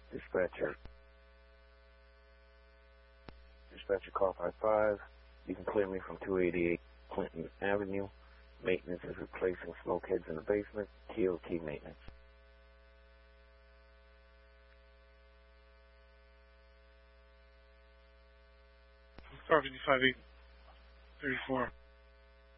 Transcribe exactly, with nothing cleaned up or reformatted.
Dispatcher. Dispatcher call five five. You can clear me from two eighty-eight Clinton Avenue. Maintenance is replacing smoke heads in the basement. T O T maintenance. Car fifty-five eight thirty-four.